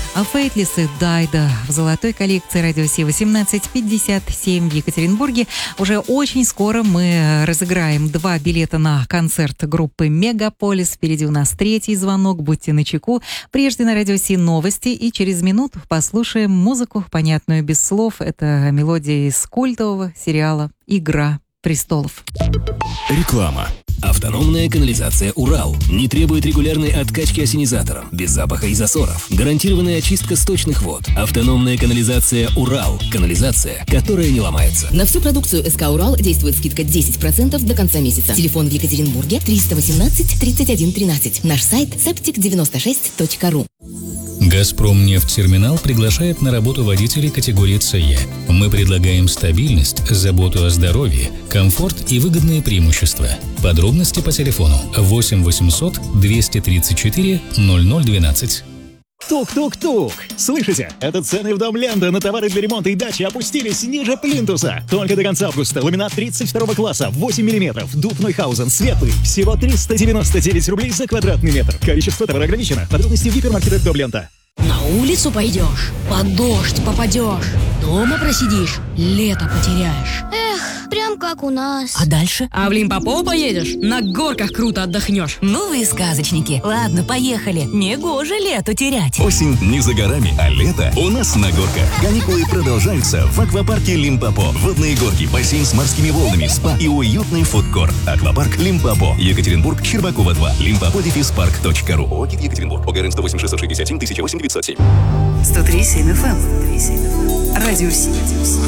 А Фейтлис и Дайда в золотой коллекции Радио Си 1857 в Екатеринбурге. Уже очень скоро мы разыграем 2 билета на концерт группы «Мегаполис». Впереди у нас 3-й звонок, будьте начеку. Прежде на Радио Си новости, и через минуту послушаем музыку, понятную без слов. Это мелодия из культового сериала «Игра престолов». Реклама. Автономная канализация «Урал» не требует регулярной откачки ассенизатором, без запаха и засоров. Гарантированная очистка сточных вод. Автономная канализация «Урал». Канализация, которая не ломается. На всю продукцию СК «Урал» действует скидка 10% до конца месяца. Телефон в Екатеринбурге 318 31 13. Наш сайт septic96.ru. «Газпромнефть-терминал» приглашает на работу водителей категории ЦЕ. Мы предлагаем стабильность, заботу о здоровье, комфорт и выгодные преимущества. Подробности по телефону 8 800 234 0012. Тук-тук-тук! Слышите? Это цены в Дом Ленда на товары для ремонта и дачи опустились ниже плинтуса. Только до конца августа. Ламинат 32 класса, 8 мм, дуб Нойхаузен, светлый. Всего 399 рублей за квадратный метр. Количество товара ограничено. Подробности в гипермаркетах Дом Ленда. На улицу пойдешь, под дождь попадешь, дома просидишь, лето потеряешь. Эх, прям как у нас. А дальше? А в Лимпопо поедешь, на горках круто отдохнешь. Ну вы сказочники. Ладно, поехали. Негоже лету терять. Осень не за горами, а лето у нас на горках. Каникулы продолжаются в аквапарке Лимпопо. Водные горки, бассейн с морскими волнами, спа и уютный фудкорт. Аквапарк Лимпопо. Екатеринбург, Щербакова 2. limpopo-park.ru. ОГИ Екатеринбург. ОГРН 108 667 1008 907. 103,7 FM. Радио Си.